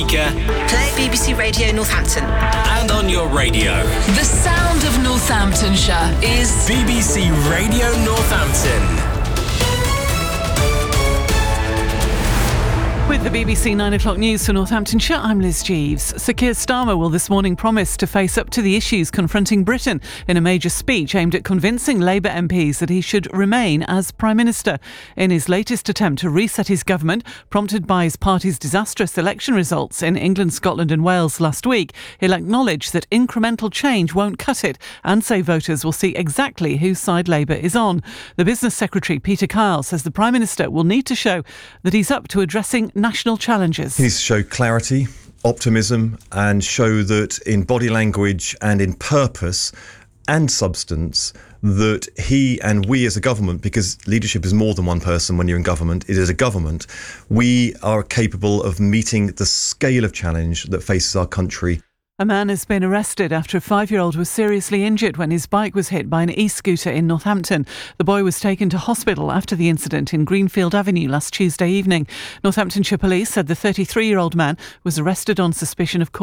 Play BBC Radio Northampton. And on your radio. The sound of Northamptonshire is BBC Radio Northampton. With the BBC 9 o'clock news for Northamptonshire, I'm Liz Jeeves. Sir Keir Starmer will this morning promise to face up to the issues confronting Britain in a major speech aimed at convincing Labour MPs that he should remain as Prime Minister. In his latest attempt to reset his government, prompted by his party's disastrous election results in England, Scotland and Wales last week, he'll acknowledge that incremental change won't cut it and say voters will see exactly whose side Labour is on. The Business Secretary, Peter Kyle, says the Prime Minister will need to show that he's up to addressing national challenges. He needs to show clarity, optimism, and show that in body language and in purpose and substance that he and we as a government, because leadership is more than one person when you're in government, it is a government, we are capable of meeting the scale of challenge that faces our country. A man has been arrested after a 5-year-old was seriously injured when his bike was hit by an e-scooter in Northampton. The boy was taken to hospital after the incident in Greenfield Avenue last Tuesday evening. Northamptonshire Police said the 33-year-old man was arrested on suspicion of